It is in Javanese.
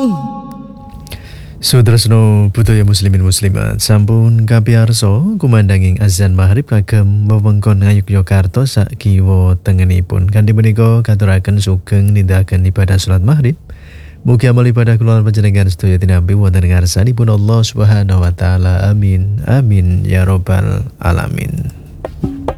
Sutresno budaya muslimin muslimat sampun kapiyarsa kumandanging azan maghrib kagem wewengkon Ngayogyakarta sak kiwa tengenipun. Kanthi menika katuraken sugeng nindakaken ibadah salat maghrib. Mugi amal ibadah kula panjenengan sedaya tinampi wonten ngarsanipun Allah Subhanahu wa taala. Amin. Amin ya rabbal alamin.